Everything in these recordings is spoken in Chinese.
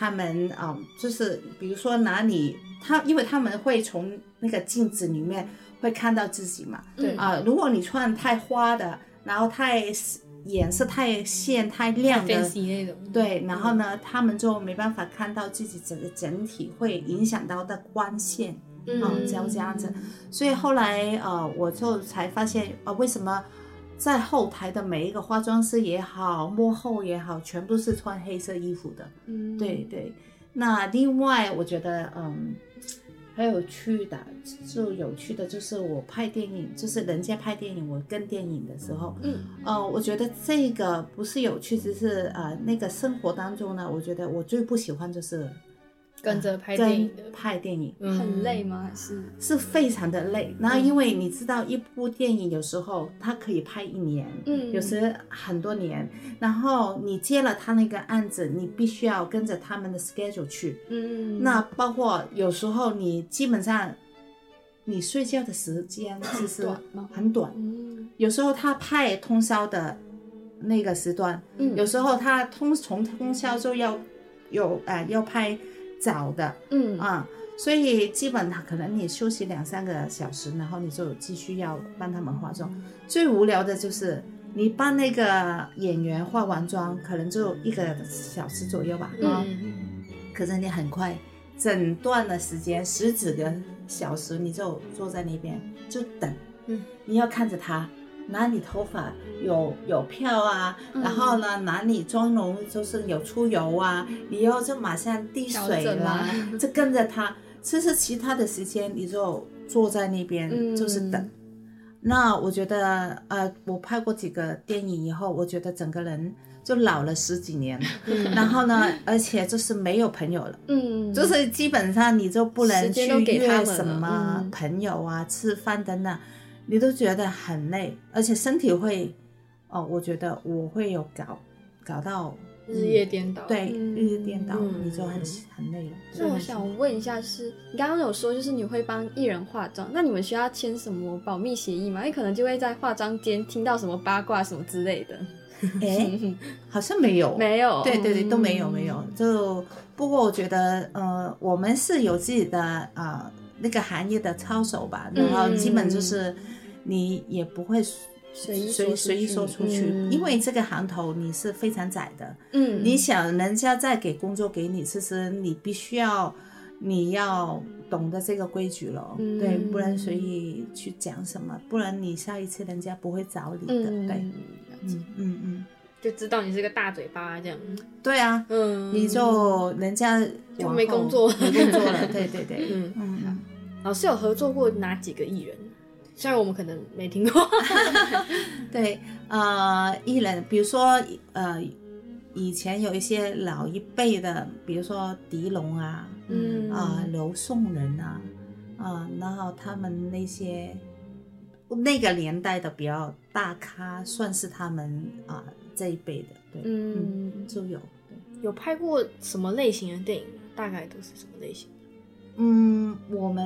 他们就是比如说哪里因为他们会从那个镜子里面会看到自己嘛， 对如果你穿太花的，然后颜色太鲜太亮的那种， 对，然后呢他们就没办法看到自己整体，会影响到的光线这样子。所以后来我就才发现为什么在后台的每一个化妆师也好，幕后也好，全部是穿黑色衣服的。对对。那另外我觉得很有趣的就是我拍电影，就是人家拍电影我跟电影的时候我觉得这个不是有趣，只是那个生活当中呢，我觉得我最不喜欢就是跟着拍电影的拍电影很累吗？还是非常的累。然后因为你知道一部电影有时候它可以拍1年有时很多年，然后你接了他那个案子，你必须要跟着他们的 schedule 去那包括有时候你基本上你睡觉的时间其实很短有时候他拍通宵的那个时段有时候他从通宵就要拍早的所以基本可能你休息2-3个小时，然后你就继续要帮他们化妆最无聊的就是你帮那个演员化完妆可能就1个小时左右吧可是你很快整段的时间10几个小时你就坐在那边就等你要看着他哪里头发有漂然后呢哪里妆容就是有出油你要就马上滴水啦就跟着他。其实其他的时间你就坐在那边就是等那我觉得我拍过几个电影以后，我觉得整个人就老了10几年然后呢而且就是没有朋友了就是基本上你就不能去约什么朋友吃饭等等，你都觉得很累，而且身体会我觉得我会有搞到日夜颠倒对日夜颠倒你就很累了。 所以我想问一下是你刚刚有说就是你会帮艺人化妆，那你们需要签什么保密协议吗？因为可能就会在化妆间听到什么八卦什么之类的好像没有对对对都没有就不过我觉得我们是有自己的那个行业的操守吧然后基本就是你也不会随意说出去因为这个行头你是非常窄的你想人家再给工作给你，其实你必须你要懂得这个规矩了对，不然随意去讲什么，不然你下一次人家不会找你的对就知道你是个大嘴巴这样对你就人家就没工作了对对对老师有合作过哪几个艺人？虽然我们可能没听过对艺人比如说以前有一些老一辈的，比如说狄龙刘颂仁然后他们那个年代的比较大咖，算是他们这一辈的对就有拍过什么类型的电影？大概都是什么类型？ 我们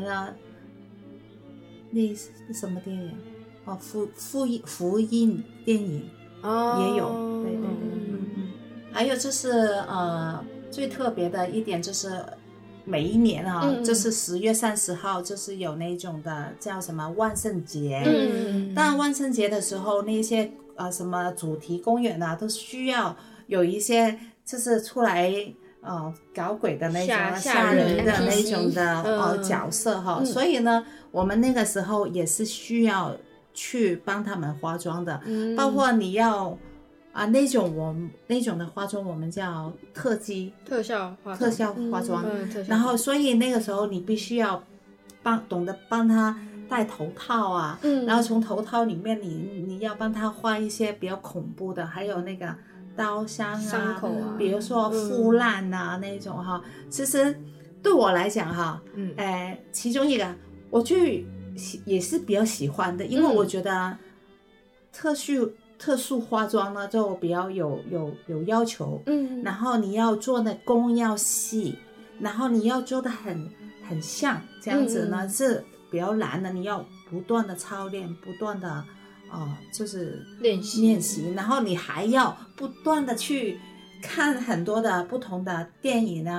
那是什么电影福音电影也有对对对还有就是最特别的一点就是每一年就是10月30号就是有那种的叫什么万圣节当然万圣节的时候那些什么主题公园都需要有一些就是出来搞鬼的那种吓人的那种的角色所以呢我们那个时候也是需要去帮他们化妆的包括你要那种的化妆我们叫特效化妆然后所以那个时候你必须要懂得帮他戴头套然后从头套里面你要帮他画一些比较恐怖的，还有那个刀伤口比如说腐烂那种其实对我来讲其中一个我就也是比较喜欢的，因为我觉得特殊化妆呢就比较有要求然后你要做的工要细，然后你要做的很像这样子呢是比较难的，你要不断的操练，不断的就是练习，然后你还要不断的去看很多的不同的电影